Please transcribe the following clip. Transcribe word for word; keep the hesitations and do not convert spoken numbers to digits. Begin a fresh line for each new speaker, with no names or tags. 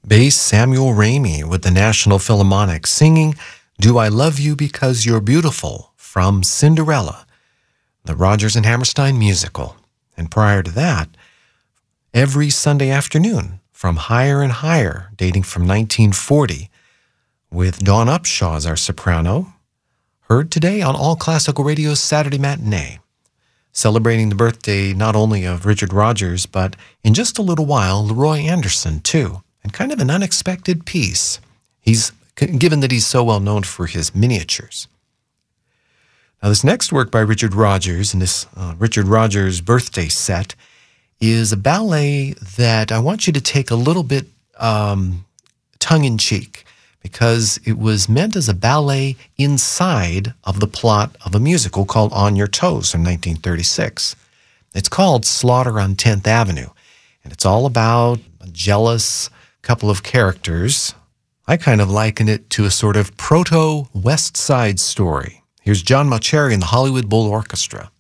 Bass Samuel Ramey with the National Philharmonic singing Do I Love You Because You're Beautiful from Cinderella, the Rodgers and Hammerstein musical. And prior to that, Every Sunday Afternoon from Higher and Higher, dating from nineteen forty, with Dawn Upshaw as our soprano, heard today on All Classical Radio's Saturday Matinee, celebrating the birthday not only of Richard Rodgers, but in just a little while, Leroy Anderson, too, and kind of an unexpected piece. He's given that he's so well known for his miniatures. Now, this next work by Richard Rodgers, and this uh, Richard Rodgers birthday set, is a ballet that I want you to take a little bit um, tongue-in-cheek, because it was meant as a ballet inside of the plot of a musical called On Your Toes from nineteen thirty-six. It's called Slaughter on tenth Avenue, and it's all about a jealous couple of characters. I kind of liken it to a sort of proto-West Side Story. Here's John Mauceri and the Hollywood Bowl Orchestra.